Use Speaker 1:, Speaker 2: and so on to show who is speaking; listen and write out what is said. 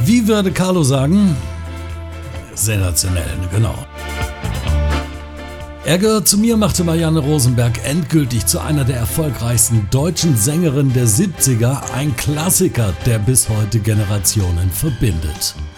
Speaker 1: Wie würde Carlo sagen? Sensationell, genau. Er gehört zu mir, machte Marianne Rosenberg endgültig zu einer der erfolgreichsten deutschen Sängerinnen der 70er, ein Klassiker, der bis heute Generationen verbindet.